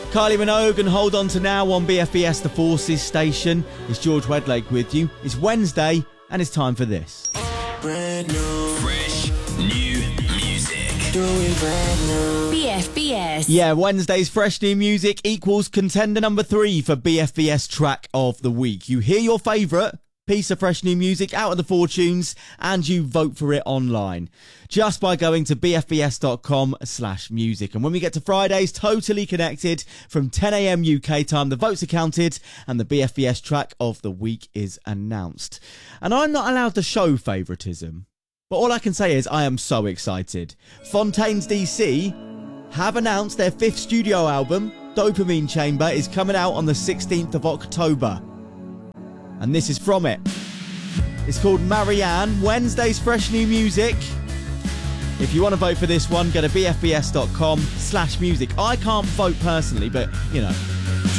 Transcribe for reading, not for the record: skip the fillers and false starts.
Kylie Minogue and Hold On To Now on BFBS The Forces station. It's George Wedlake with you. It's Wednesday and it's time for this. Brand new. Fresh new music. Doing brand new. BFBS. Yeah, Wednesday's fresh new music equals contender number 3 for BFBS track of the week. You hear your favourite piece of fresh new music out of the fortunes and you vote for it online just by going to bfbs.com/music. And when we get to Fridays, Totally Connected from 10 a.m. UK time, the votes are counted and the BFBS track of the week is announced. And I'm not allowed to show favouritism, but all I can say is I am so excited. Fontaines DC have announced their 5th studio album, Dopamine Chamber, is coming out on the 16th of October. And this is from it. It's called Marianne, Wednesday's fresh new music. If you want to vote for this one, go to bfbs.com/music. I can't vote personally, but, you know,